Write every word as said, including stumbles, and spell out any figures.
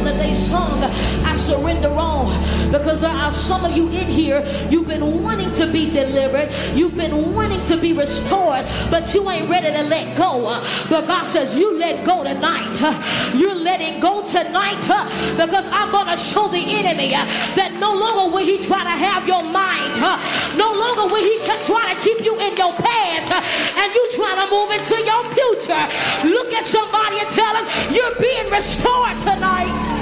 that they sung, I surrender all. Because there are some of you in here, you've been wanting to be delivered, you've been wanting to be restored, but you ain't ready to let go. But God says you let go tonight. You're letting go tonight because I'm going to show the enemy that no longer will he try to have your mind. No longer will he try to keep you in your past and you trying to move into your future. Look at somebody and tell them you're being restored tonight.